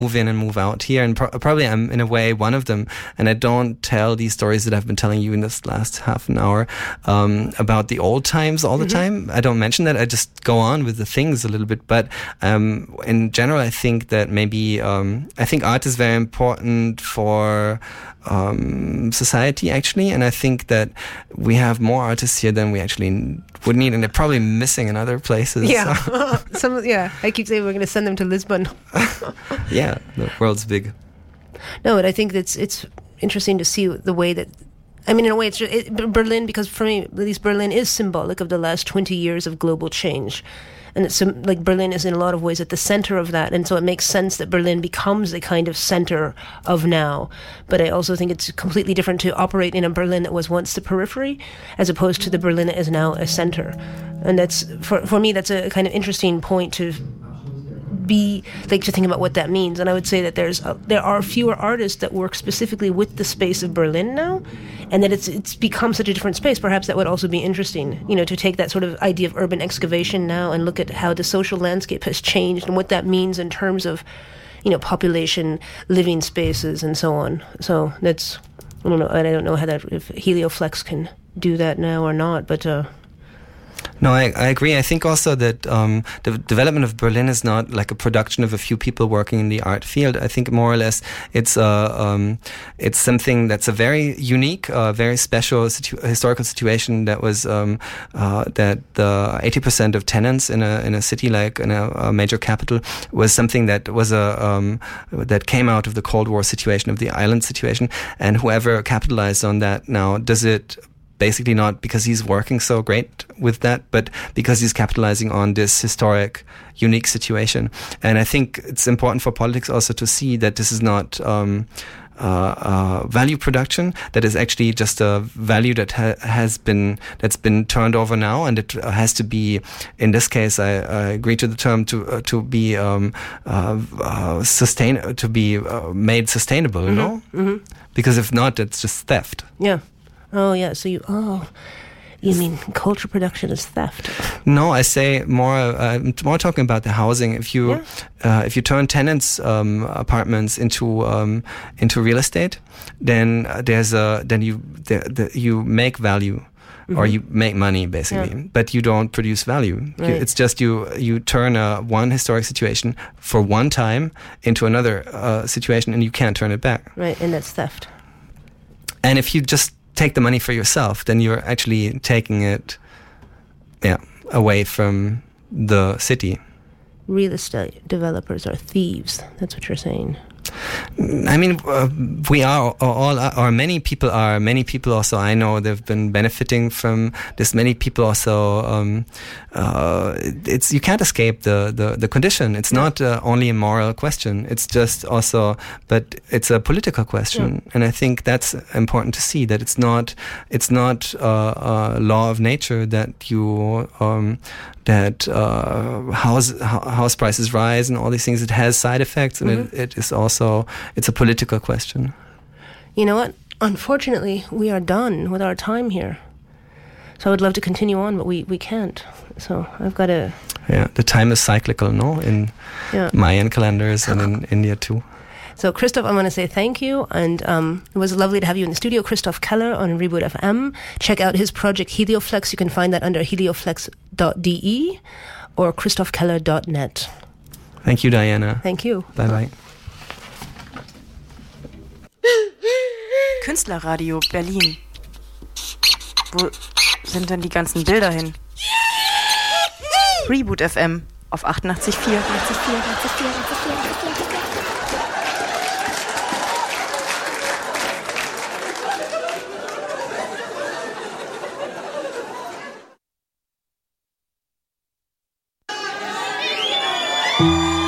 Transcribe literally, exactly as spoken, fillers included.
move in and move out here, and pro- probably I'm in a way one of them, and I don't tell these stories that I've been telling you in this last half an hour um, about the old times all the mm-hmm. time. I don't mention that. I just go on with the things a little bit, but um, in general I think that maybe um, I think art is very important for um, society actually, and I think that we have more artists here than we actually would need, and they're probably missing in other places. Yeah, so. Some, yeah. I keep saying we're going to send them to Lisbon. Yeah, the world's big. No, but I think that's it's interesting to see the way that, I mean, in a way, it's it, Berlin, because for me, at least Berlin is symbolic of the last twenty years of global change. And it's like Berlin is in a lot of ways at the center of that. And so it makes sense that Berlin becomes the kind of center of now. But I also think it's completely different to operate in a Berlin that was once the periphery as opposed to the Berlin that is now a center. And that's, for, for me, that's a kind of interesting point to be, like, to think about what that means. And I would say that there's a, there are fewer artists that work specifically with the space of Berlin now, and that it's it's become such a different space. Perhaps that would also be interesting, you know, to take that sort of idea of urban excavation now and look at how the social landscape has changed and what that means in terms of, you know, population, living spaces, and so on. So that's, I don't know, I don't know how that, if Helioflex can do that now or not, but uh No, I, I agree. I think also that um, the development of Berlin is not like a production of a few people working in the art field. I think more or less it's a, um, it's something that's a very unique, uh, very special situ- historical situation that was um, uh, that the eighty percent of tenants in a in a city like in a, a major capital was something that was a um, that came out of the Cold War situation, of the island situation, and whoever capitalized on that now does it basically not because he's working so great with that, but because he's capitalizing on this historic, unique situation. And I think it's important for politics also to see that this is not um, uh, uh, value production, that is actually just a value that ha- has been that's been turned over now, and it has to be, in this case, I, I agree to the term, to uh, to be um, uh, uh, sustain to be uh, made sustainable, mm-hmm. you know, mm-hmm. because if not, it's just theft. Yeah. Oh, yeah, so you, oh, you mean culture production is theft? No, I say more, uh, more talking about the housing. If you, yeah. uh, if you turn tenants' um, apartments into, um, into real estate, then there's a, then you, the, the, you make value. Mm-hmm. Or you make money, basically, yeah. but you don't produce value. Right. You, it's just you you turn a, one historic situation for one time into another uh, situation, and you can't turn it back. Right, and that's theft. And if you just take the money for yourself, then you're actually taking it yeah, away from the city. Real estate developers are thieves. That's what you're saying. I mean, uh, we are all, or many people are, many people also, I know they've been benefiting from this. Many people also, um, uh, it's, you can't escape the, the, the condition. It's yeah. not uh, only a moral question. It's just also, but it's a political question. Yeah. And I think that's important to see, that it's not, it's not uh, a law of nature that you, um, that uh, house house prices rise and all these things. It has side effects, and mm-hmm. it, it is also, it's a political question. You know what? Unfortunately, we are done with our time here. So I would love to continue on, but we, we can't. So I've got to... Yeah, the time is cyclical, no? In yeah. Mayan calendars and in India too. So, Christoph, I want to say thank you, and um, it was lovely to have you in the studio. Christoph Keller on Reboot F M. Check out his project Helioflex. You can find that under helioflex dot d e or christoph keller dot net. Thank you, Diana. Thank you. Bye-bye. Künstlerradio Berlin. Wo sind denn die ganzen Bilder hin? Reboot F M auf achtundachtzig Komma vier. Thank you.